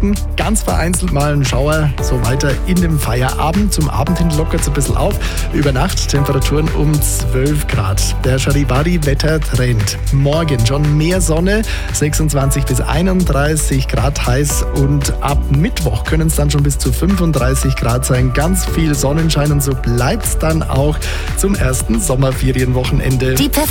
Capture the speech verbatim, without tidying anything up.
Wolken, ganz vereinzelt mal ein Schauer, so weiter in dem Feierabend. Zum Abend hin lockert es ein bisschen auf. Über Nacht Temperaturen um zwölf Grad. Der Charibari-Wettertrend. Morgen schon mehr Sonne, sechsundzwanzig bis einunddreißig Grad heiß, und ab Mittwoch können es dann schon bis zu fünfunddreißig Grad sein. Ganz viel Sonnenschein, und so bleibt es dann auch zum ersten Sommerferienwochenende. Die